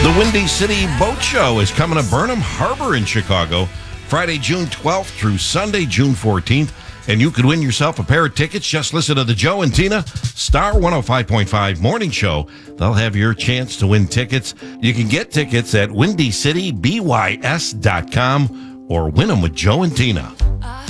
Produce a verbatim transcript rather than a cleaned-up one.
The Windy City Boat Show is coming to Burnham Harbor in Chicago, Friday, June twelfth through Sunday, June fourteenth. And you could win yourself a pair of tickets. Just listen to the Joe and Tina Star one oh five point five Morning Show. They'll have your chance to win tickets. You can get tickets at windy city b y s dot com or win them with Joe and Tina.